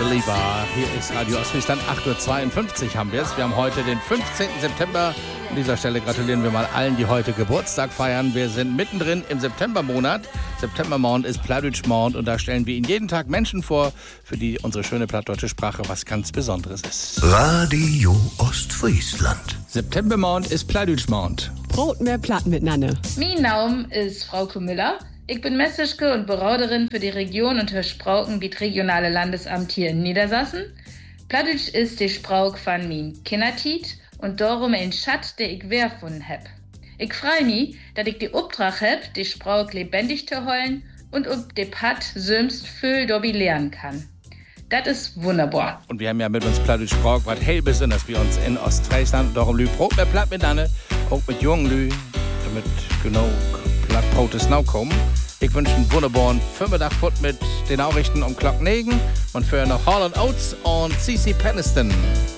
Believer. Hier ist Radio Ostfriesland, 8.52 Uhr haben wir es. Wir haben heute den 15. September. An dieser Stelle gratulieren wir mal allen, die heute Geburtstag feiern. Wir sind mittendrin im Septembermonat. Septembermonat ist Plattdeutschmonat und da stellen wir Ihnen jeden Tag Menschen vor, für die unsere schöne plattdeutsche Sprache was ganz Besonderes ist. Radio Ostfriesland. Septembermonat ist Plattdeutschmonat. Brot mehr Platt mit Nanne. Mein Name ist Frauke Müller. Ich bin Messerschke und Berauderin für die Region und Sprauken wie das regionale Landesamt hier in Niedersachsen. Plattdeutsch ist die Sprauk von min Kindertiet und darum ein Schatz, der ich werfunden hab. Ich freu mich, dass ich die Auftrag hab, die Sprauk lebendig zu holen und ob die Pat sömst viel dobi lernen kann. Das ist wunderbar. Und wir haben ja mit uns Plattdeutsch Sprauk, was hell besonders bei uns in Ostfriesland. Darum Lü Brot mehr Platt mit Nanne, auch mit jungen Lü, damit genau Plattbrot ist now kommen. Ich wünsche einen wunderbaren Vormittag mit den Nachrichten um Glock 9 und für noch Hall & Oates und CC Peniston.